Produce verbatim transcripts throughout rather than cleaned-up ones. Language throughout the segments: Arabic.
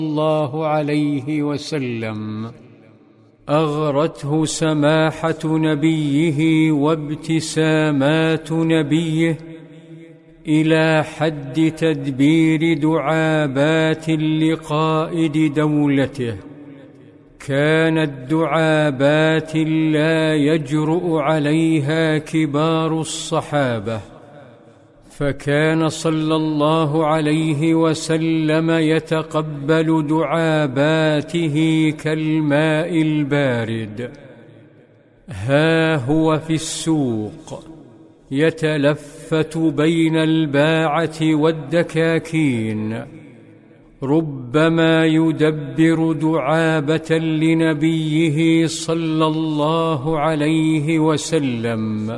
الله عليه وسلم أغرته سماحة نبيه وابتسامات نبيه إلى حد تدبير دعابات لقائد دولته. كانت دعابات لا يجرؤ عليها كبار الصحابة، فكان صلى الله عليه وسلم يتقبل دعاباته كالماء البارد. ها هو في السوق يتلفت بين الباعة والدكاكين، ربما يدبر دعابة لنبيه صلى الله عليه وسلم،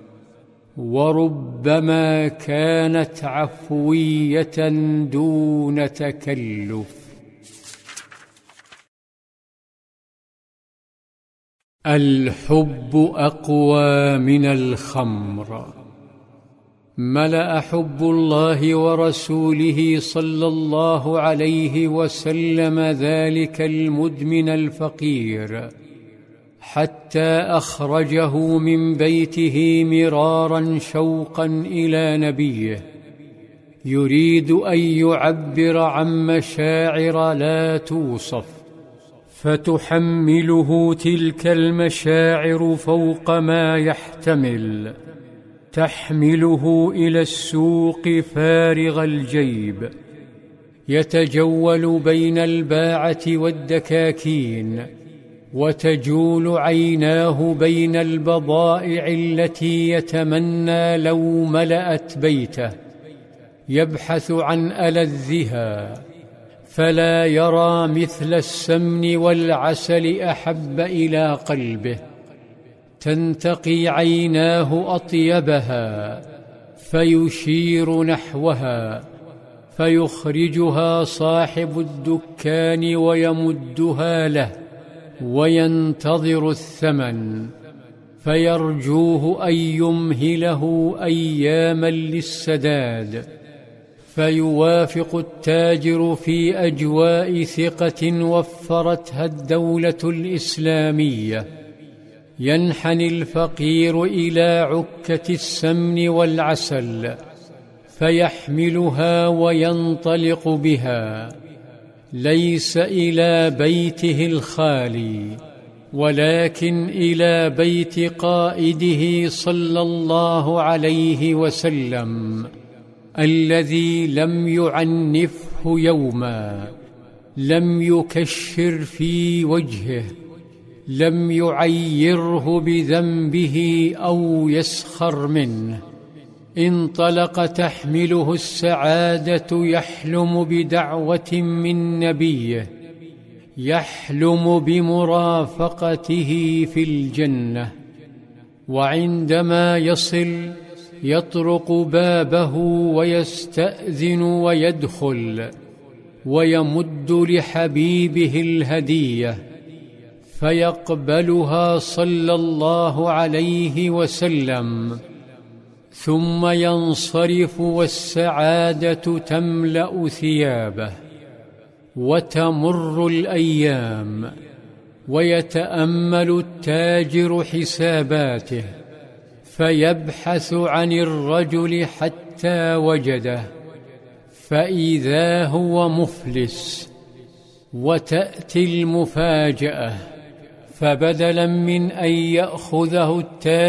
وربما كانت عفوية دون تكلف. الحب أقوى من الخمر. ملأ حب الله ورسوله صلى الله عليه وسلم ذلك المدمن الفقير، حتى أخرجه من بيته مرارا شوقا إلى نبيه، يريد أن يعبر عن مشاعر لا توصف، فتحمله تلك المشاعر فوق ما يحتمل، تحمله إلى السوق فارغ الجيب، يتجول بين الباعة والدكاكين، وتجول عيناه بين البضائع التي يتمنى لو ملأت بيته، يبحث عن ألذها، فلا يرى مثل السمن والعسل أحب إلى قلبه. تنتقي عيناه أطيبها فيشير نحوها، فيخرجها صاحب الدكان ويمدها له، وينتظر الثمن، فيرجوه أن يمهله أياما للسداد، فيوافق التاجر في أجواء ثقة وفرتها الدولة الإسلامية. ينحني الفقير إلى عكة السمن والعسل، فيحملها وينطلق بها، ليس إلى بيته الخالي، ولكن إلى بيت قائده صلى الله عليه وسلم، الذي لم يعنفه يوما، لم يكشر في وجهه، لم يعيره بذنبه أو يسخر منه. انطلق تحمله السعادة، يحلم بدعوة من نبيه، يحلم بمرافقته في الجنة. وعندما يصل يطرق بابه ويستأذن ويدخل، ويمد لحبيبه الهدية، فيقبلها صلى الله عليه وسلم، ثم ينصرف والسعادة تملأ ثيابه. وتمر الأيام، ويتأمل التاجر حساباته، فيبحث عن الرجل حتى وجده، فإذا هو مفلس. وتأتي المفاجأة، فبدلا من أن يأخذه التاجر